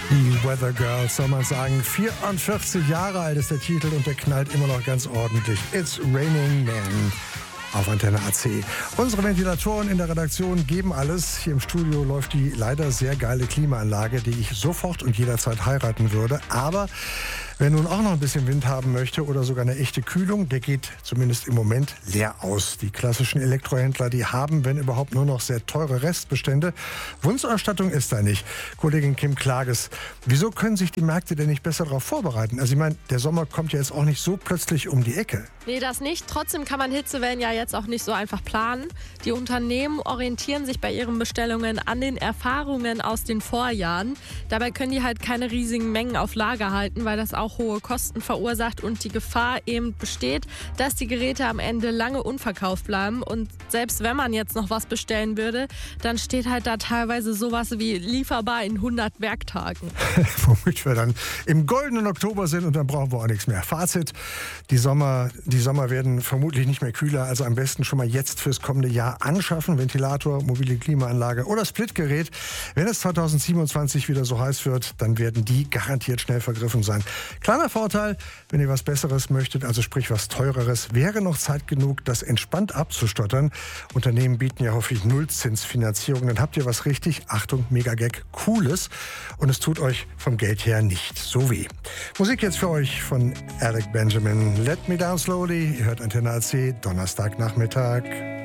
Die Weather Girls, soll man sagen. 44 Jahre alt ist der Titel und der knallt immer noch ganz ordentlich. It's Raining Men auf Antenne AC. Unsere Ventilatoren in der Redaktion geben alles. Hier im Studio läuft die leider sehr geile Klimaanlage, die ich sofort und jederzeit heiraten würde. Aber wer nun auch noch ein bisschen Wind haben möchte oder sogar eine echte Kühlung, der geht zumindest im Moment leer aus. Die klassischen Elektrohändler, die haben, wenn überhaupt, nur noch sehr teure Restbestände. Wunschausstattung ist da nicht. Kollegin Kim Klages, wieso können sich die Märkte denn nicht besser darauf vorbereiten? Also ich meine, der Sommer kommt ja jetzt auch nicht so plötzlich um die Ecke. Nee, das nicht. Trotzdem kann man Hitzewellen ja jetzt auch nicht so einfach planen. Die Unternehmen orientieren sich bei ihren Bestellungen an den Erfahrungen aus den Vorjahren. Dabei können die halt keine riesigen Mengen auf Lager halten, weil das auch hohe Kosten verursacht und die Gefahr eben besteht, dass die Geräte am Ende lange unverkauft bleiben. Und selbst wenn man jetzt noch was bestellen würde, dann steht halt da teilweise sowas wie lieferbar in 100 Werktagen. Womit wir dann im goldenen Oktober sind und dann brauchen wir auch nichts mehr. Fazit, die Sommer werden vermutlich nicht mehr kühler, also am besten schon mal jetzt fürs kommende Jahr anschaffen. Ventilator, mobile Klimaanlage oder Splitgerät. Wenn es 2027 wieder so heiß wird, dann werden die garantiert schnell vergriffen sein. Kleiner Vorteil, wenn ihr was Besseres möchtet, also sprich was Teureres, wäre noch Zeit genug, das entspannt abzustottern. Unternehmen bieten ja häufig Nullzinsfinanzierung. Dann habt ihr was richtig, Achtung, Mega-Gag, Cooles. Und es tut euch vom Geld her nicht so weh. Musik jetzt für euch von Alec Benjamin. Let Me Down Slowly. Ihr hört Antenne AC, Donnerstagnachmittag.